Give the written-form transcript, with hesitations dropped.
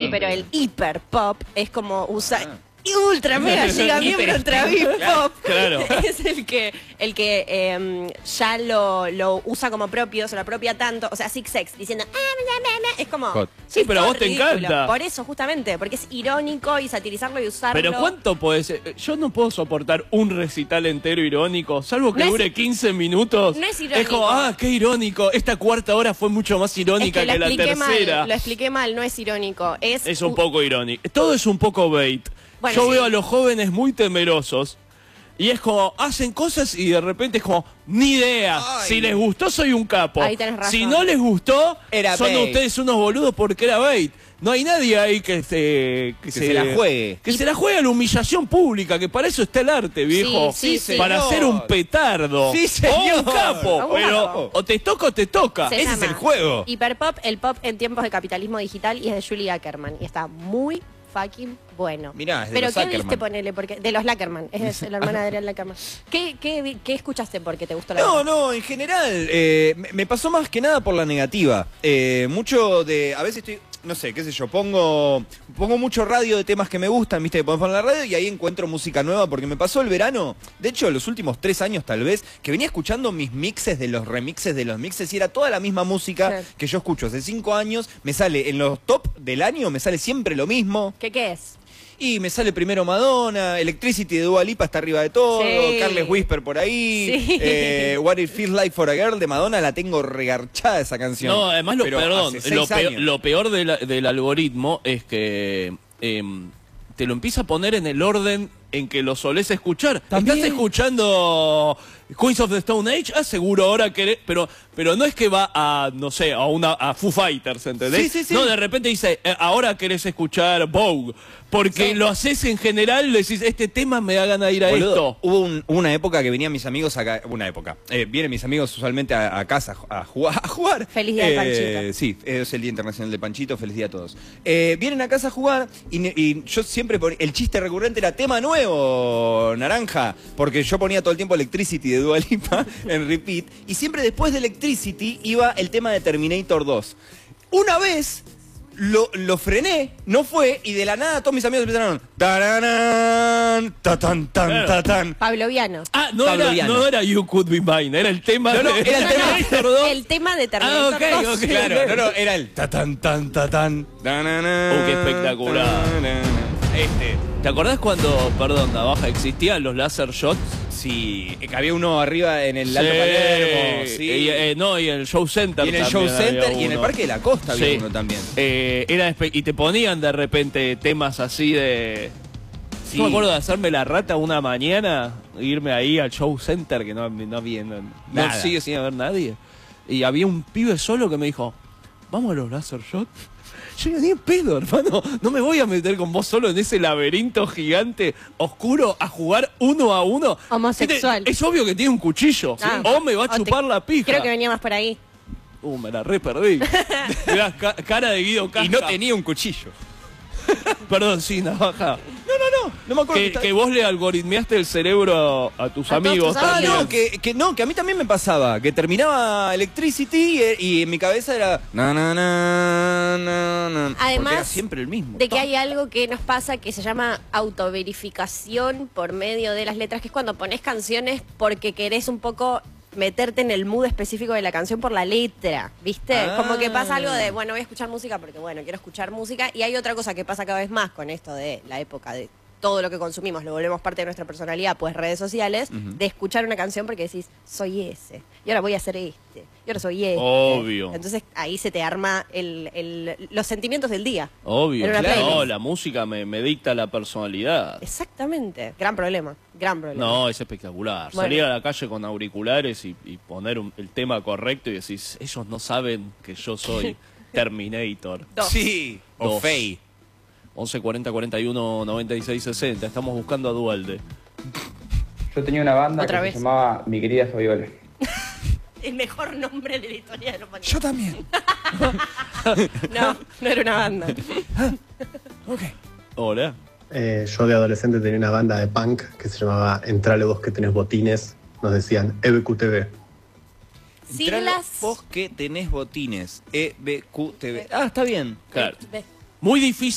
pero el hiper pop es como usar... Ultra mega llega miembro ultra pop. Claro. Es el que ya lo usa como propio, se lo apropia tanto. O sea, Six Sex diciendo es como. Sí, pero a vos te ridículo. encanta. Por eso, justamente, porque es irónico y satirizarlo y usarlo. Pero ¿cuánto puede ser? Yo no puedo soportar un recital entero irónico, salvo que No dure 15 minutos. No es irónico. Es como, qué irónico. Esta cuarta hora fue mucho más irónica que la tercera. Lo expliqué mal, no es irónico. Es un poco irónico. Todo es un poco bait. Bueno, yo sí. veo a los jóvenes muy temerosos y es como, hacen cosas y de repente es como, ni idea. Ay. Si les gustó, soy un capo. Ahí tenés razón. Si no les gustó, Era son bait. ustedes unos boludos porque era bait. No hay nadie ahí que se la juegue. Que se la juegue a la humillación pública, que para eso está el arte, viejo. Sí, sí, para señor. ser un petardo. Sí, señor. O un capo. O un Pero capo. o te toca o te toca. Se Ese es llama el juego. Hiperpop, el pop en tiempos de capitalismo digital, y es de Julie Ackerman. Y está muy fucking bueno. Mirá, es de Pero los ¿qué Ackerman. viste, ponele? Porque, de los Lackerman, es la hermana de Adrián Lackerman. ¿Qué escuchaste porque te gustó la No, banda? no, en general, me pasó más que nada por la negativa. Mucho de, a veces estoy, no sé, qué sé yo, pongo mucho radio de temas que me gustan, viste, que podemos poner en la radio y ahí encuentro música nueva porque me pasó el verano, de hecho los últimos 3 años tal vez, que venía escuchando mis mixes de los remixes de los mixes y era toda la misma música Sí. que yo escucho hace 5 años, me sale en los top del año, me sale siempre lo mismo. ¿Qué es? Y me sale primero Madonna, Electricity de Dua Lipa está arriba de todo, Sí. Carles Whisper por ahí, Sí. What It Feels Like for a Girl de Madonna, la tengo regarchada esa canción. No, además, Pero hace 6 años. lo peor del algoritmo es que te lo empieza a poner en el orden en que lo solés escuchar. ¿También? ¿Estás escuchando Queens of the Stone Age? Seguro ahora querés, pero no es que va a, no sé, a Foo Fighters, ¿entendés? Sí, sí, sí. No, de repente dice, ahora querés escuchar Vogue, porque Sí. lo haces en general, decís, este tema me da ganas de ir a Boludo, esto. hubo una época que venían mis amigos acá, vienen mis amigos usualmente a casa a jugar. Feliz día del Panchito. Sí, es el Día Internacional del Panchito, feliz día a todos. Vienen a casa a jugar y yo siempre, el chiste recurrente era tema nuevo, naranja, porque yo ponía todo el tiempo Electricity de Dua Lipa en repeat y siempre después de Electricity iba el tema de Terminator 2. Una vez lo frené, no fue, y de la nada todos mis amigos empezaron tararán, tatán, tan, Claro. tatán. Pavloviano. No era You Could Be Mine, era el tema No, de era el tema. Terminator 2. El tema de Terminator ok, 2. ok. Claro, no, era el tatán, tan, tatán. Qué espectacular. ¿Te acordás cuando, perdón, Navaja, existían los laser shots? Sí, que había uno arriba en el Alto Palermo, sí. Y en el Show Center Y en el también Show Center había y en el uno. Parque de la Costa había Sí. uno también. Y te ponían de repente temas así de... Sí. Yo me acuerdo de hacerme la rata una mañana, irme ahí al Show Center, que no había Nada. sigue sin haber nadie. Y había un pibe solo que me dijo, ¿vamos a los laser shots? Yo ni en pedo, hermano. No me voy a meter con vos solo en ese laberinto gigante, oscuro, a jugar 1 a 1. Homosexual. Es obvio que tiene un cuchillo. Ah. O me va a O te- chupar la pija. Creo que venía más por ahí. Me la re perdí. Mirá, cara de Guido Casca. Y no tenía un cuchillo. Perdón, sí, Navaja. No me acuerdo. Que vos le algoritmeaste el cerebro a tus A amigos. todos tus amigos. también. No, que a mí también me pasaba, que terminaba Electricity y en mi cabeza era na na na na na. Además, porque era siempre el mismo. De que hay algo que nos pasa que se llama autoverificación por medio de las letras, que es cuando pones canciones porque querés un poco meterte en el mood específico de la canción por la letra, ¿viste? Ah. Como que pasa algo de, bueno, voy a escuchar música porque, bueno, quiero escuchar música. Y hay otra cosa que pasa cada vez más con esto de la época de todo lo que consumimos, lo volvemos parte de nuestra personalidad, pues redes sociales, de escuchar una canción porque decís, soy ese, y ahora voy a hacer este, y ahora soy este. Obvio. Entonces ahí se te arma los sentimientos del día. Obvio. En una Claro. playlist. No, la música me dicta la personalidad. Exactamente. Gran problema. Gran problema. No, es espectacular. Bueno. Salir a la calle con auriculares y poner el tema correcto y decís, ellos no saben que yo soy Terminator. Dos. Sí, o Dos. Fey. 11 40 41 96 60. Estamos buscando a Dualde. Yo tenía una banda Otra que vez. se llamaba Mi Querida Fabiola. El mejor nombre de la historia de los pañuelos. Yo también. No era una banda. Ok. Hola. Yo de adolescente tenía una banda de punk que se llamaba Entrale vos que tenés botines. Nos decían EBQTV. Siglas. Vos que tenés botines. EBQTV. Ah, está bien. Claro. Muy difícil.